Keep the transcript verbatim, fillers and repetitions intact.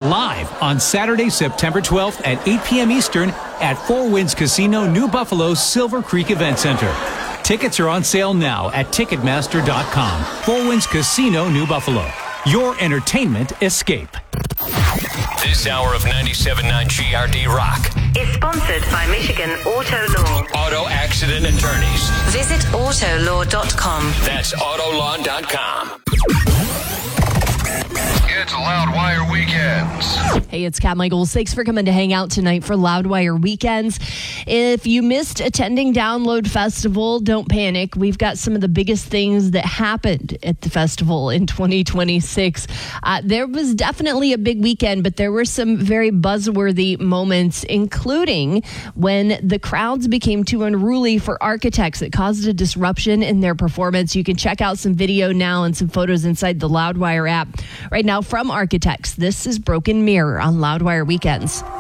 live on Saturday, September twelfth at eight p.m. Eastern at Four Winds Casino, New Buffalo's Silver Creek Event Center. Tickets are on sale now at Ticketmaster dot com. Four Winds Casino, New Buffalo. Your entertainment escape. This hour of ninety-seven point nine G R D Rock is sponsored by Michigan Auto Law. Auto Accident Attorneys. Visit auto law dot com. That's auto law dot com. It's Loudwire Weekends. Hey, it's Kat Michaels. Thanks for coming to hang out tonight for Loudwire Weekends. If you missed attending Download Festival, don't panic. We've got some of the biggest things that happened at the festival in twenty twenty-six. Uh, there was definitely a big weekend, but there were some very buzzworthy moments, including when the crowds became too unruly for Architects. It caused a disruption in their performance. You can check out some video now and some photos inside the Loudwire app. Right now from Architects, this is Broken Mirror on Loudwire Weekends.